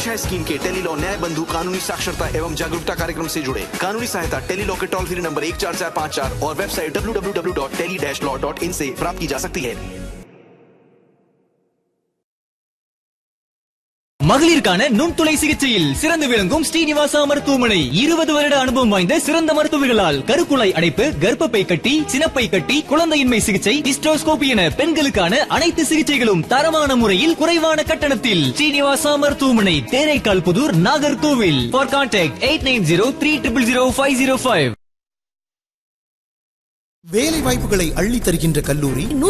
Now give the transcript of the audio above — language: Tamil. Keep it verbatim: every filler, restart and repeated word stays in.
पेश है स्कीम के टेलीलॉ न्याय बंधु कानूनी साक्षरता एवं जागरूकता कार्यक्रम से जुड़े। कानूनी सहायता टेलीलॉ के टोल फ्री नंबर एक चार चार पाँच चार और website W W W dot tele dash law dot in से प्राप्त की जा सकती है। மகளிருக்கான நுண்துளை சிகிச்சையில் சிறந்து விளங்கும் ஸ்ரீனிவாசா மருத்துவமனை இருபது வருட அனுபவம் வாய்ந்த சிறந்த மருத்துவர்களால் கருக்குழாய் அடைப்பு, கர்ப்பப்பை கட்டி, சினப்பை கட்டி, குழந்தையின்மை சிகிச்சை, ஹிஸ்டோஸ்கோபி என பெண்களுக்கான அனைத்து சிகிச்சைகளும் தரமான முறையில் குறைவான கட்டணத்தில். ஸ்ரீனிவாசா மருத்துவமனை, Theraikkal Pudur, Nagercoil. For contact eight nine zero three triple zero five zero five. வேலை வாய்ப்புகளை அள்ளி தருகின்ற கல்லூரி